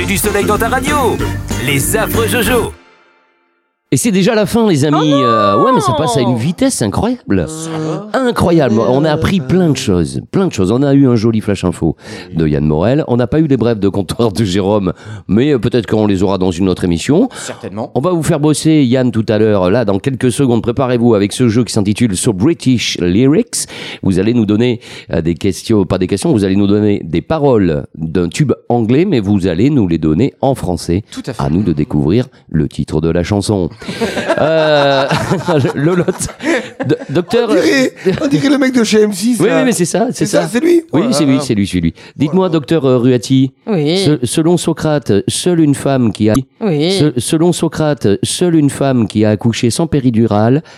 Mets du soleil dans ta radio. Les affreux Jojo. Et c'est déjà la fin, les amis. Ouais, mais ça passe à une vitesse incroyable. Incroyable. On a appris plein de choses. On a eu un joli flash info de Yann Morel. On n'a pas eu les brèves de comptoir de Jérôme, mais peut-être qu'on les aura dans une autre émission. Certainement. On va vous faire bosser, Yann, tout à l'heure. Là, dans quelques secondes, préparez-vous avec ce jeu qui s'intitule So British Lyrics. Vous allez nous donner des questions, pas des questions, vous allez nous donner des paroles d'un tube anglais, mais vous allez nous les donner en français. Tout à fait. À nous de découvrir le titre de la chanson. Lolotte. Docteur. On dirait le mec de chez M6. Oui, là. mais c'est ça. C'est lui. Oui, Oh là c'est là. lui. Dites-moi, docteur Ruati. Oui. Selon Socrate, seule une femme qui a. Oui. Selon Socrate, seule une femme qui a accouché sans péridurale